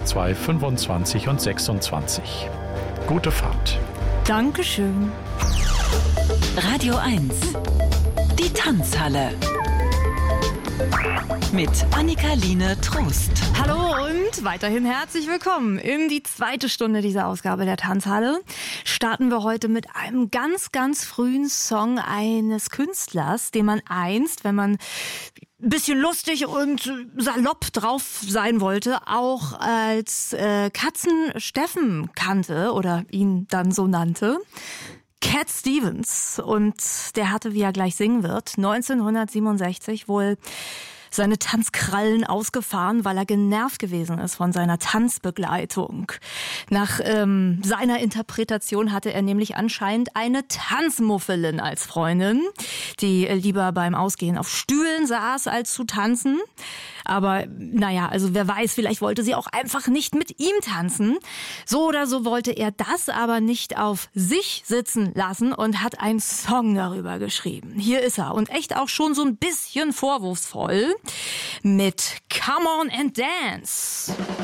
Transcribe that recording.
A2 25 und 26. Gute Fahrt. Dankeschön. Radio 1, die Tanzhalle. Mit Annika-Line Trost. Hallo und weiterhin herzlich willkommen in die zweite Stunde dieser Ausgabe der Tanzhalle. Starten wir heute mit einem ganz, ganz frühen Song eines Künstlers, den man einst, wenn man ein bisschen lustig und salopp drauf sein wollte, auch als Katzen-Steffen kannte oder ihn dann so nannte. Cat Stevens. Und der hatte, wie er gleich singen wird, 1967 wohl seine Tanzkrallen ausgefahren, weil er genervt gewesen ist von seiner Tanzbegleitung. Nach seiner Interpretation hatte er nämlich anscheinend eine Tanzmuffelin als Freundin, die lieber beim Ausgehen auf Stühlen saß, als zu tanzen. Aber naja, also wer weiß, vielleicht wollte sie auch einfach nicht mit ihm tanzen. So oder so wollte er das aber nicht auf sich sitzen lassen und hat einen Song darüber geschrieben. Hier ist er und echt auch schon so ein bisschen vorwurfsvoll mit Come On and Dance.